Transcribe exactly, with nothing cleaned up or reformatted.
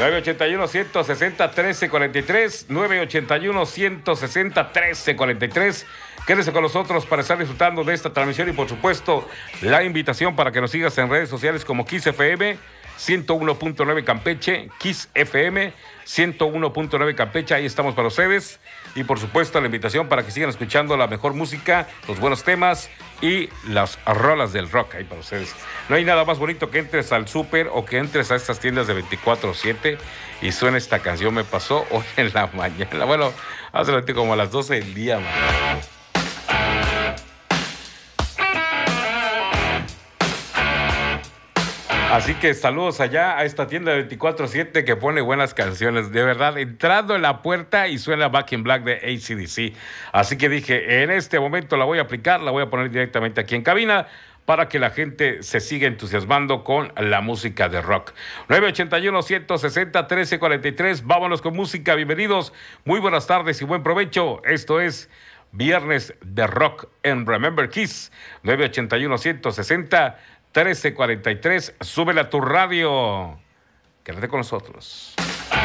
nueve ochenta y uno, ciento sesenta, trece cuarenta y tres, nueve ochenta y uno, ciento sesenta, trece cuarenta y tres. Quédese con nosotros para estar disfrutando de esta transmisión y, por supuesto, la invitación para que nos sigas en redes sociales como Kiss F M ciento uno punto nueve Campeche, Kiss F M ciento uno punto nueve Campeche, ahí estamos para ustedes. Y, por supuesto, la invitación para que sigan escuchando la mejor música, los buenos temas y las rolas del rock ahí para ustedes. No hay nada más bonito que entres al súper o que entres a estas tiendas de veinticuatro siete y suena esta canción. Me pasó hoy en la mañana, bueno, hace ratito como a las doce del día, man. Así que saludos allá a esta tienda de veinticuatro siete que pone buenas canciones. De verdad, entrando en la puerta y suena Back in Black de A C D C. Así que dije, en este momento la voy a aplicar, la voy a poner directamente aquí en cabina para que la gente se siga entusiasmando con la música de rock. nueve ochenta y uno, ciento sesenta, trece cuarenta y tres. Vámonos con música. Bienvenidos. Muy buenas tardes y buen provecho. Esto es Viernes de Rock en Remember Kiss. nueve ochenta y uno, ciento sesenta, trece cuarenta y tres. Súbele a tu radio. Quédate con nosotros.